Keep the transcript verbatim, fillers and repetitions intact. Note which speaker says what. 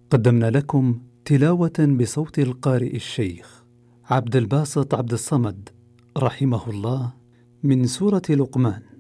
Speaker 1: قدمنا لكم تلاوة بصوت القارئ الشيخ عبد الباسط عبد الصمد رحمه الله من سورة لقمان.